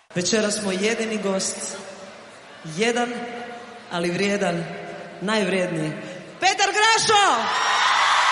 Večera smo jedini gost, jedan, ali vrijedan, najvrijedniji, Petar Grašo!